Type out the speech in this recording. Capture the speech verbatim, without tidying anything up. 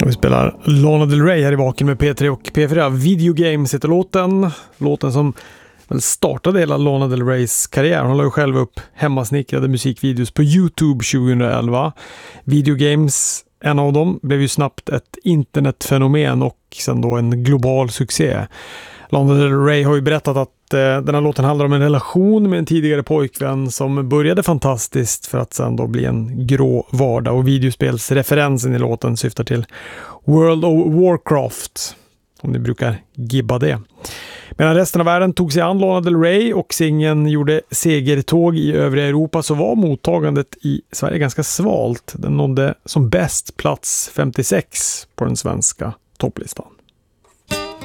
Vi spelar Lana Del Rey här i Vaken med P tre och P fyra. Video Games heter låten. Låten som väl startade hela Lana Del Reys karriär. Hon la ju själv upp hemmasnickrade musikvideos på YouTube tjugoelva. Video Games, en av dem, blev ju snabbt ett internetfenomen och sen då en global succé. Lana Del Rey har ju berättat att eh, den här låten handlar om en relation med en tidigare pojkvän som började fantastiskt för att sen då bli en grå vardag, och videospelsreferensen i låten syftar till World of Warcraft, om ni brukar gibba det. Medan resten av världen tog sig an Lana Del Rey och singeln gjorde segertåg i övriga Europa, så var mottagandet i Sverige ganska svalt. Den nådde som bäst plats femtiosex på den svenska topplistan.